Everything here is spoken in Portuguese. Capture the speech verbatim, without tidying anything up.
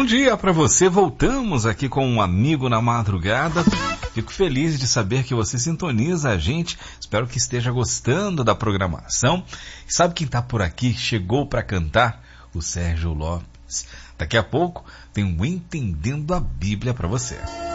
dia para você. Voltamos aqui com um amigo na madrugada. Fico feliz de saber que você sintoniza a gente. Espero que esteja gostando da programação. E sabe quem está por aqui? Chegou para cantar? O Sérgio Lopes. Daqui a pouco tem um Entendendo a Bíblia para você.